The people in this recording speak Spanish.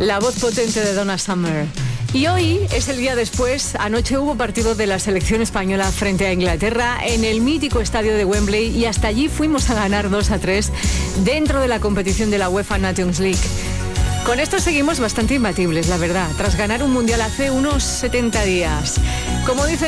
La voz potente de Donna Summer. Y hoy es el día después. Anoche hubo partido de la selección española frente a Inglaterra en el mítico estadio de Wembley y hasta allí fuimos a ganar 2-3 dentro de la competición de la UEFA Nations League. Con esto seguimos bastante imbatibles, la verdad, tras ganar un mundial hace unos 70 días. Como dice